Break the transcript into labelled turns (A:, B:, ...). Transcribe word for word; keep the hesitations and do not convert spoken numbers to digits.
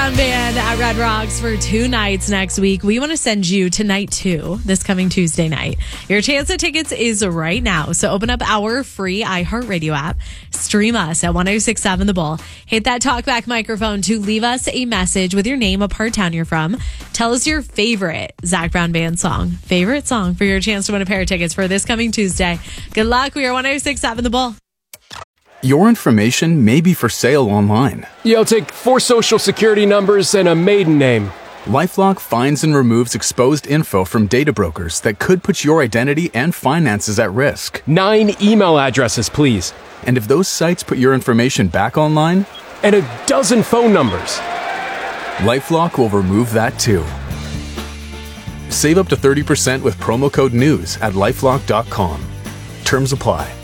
A: Brown Band at Red Rocks for two nights next week. We want to send you to night two this coming Tuesday night. Your chance at tickets is right now. So open up our free iHeartRadio app. Stream us at one oh six seven The Bull. Hit that talkback microphone to leave us a message with your name, a part of town you're from. Tell us your favorite Zac Brown Band song. Favorite song for your chance to win a pair of tickets for this coming Tuesday. Good luck. We are one oh six seven The Bull.
B: Your information may be for sale online.
C: Yeah, I'll take four social security numbers and a maiden name.
B: LifeLock finds and removes exposed info from data brokers that could put your identity and finances at risk.
C: Nine email addresses, please.
B: And if those sites put your information back online?
C: And a dozen phone numbers.
B: LifeLock will remove that too. Save up to thirty percent with promo code NEWS at lifelock dot com. Terms apply.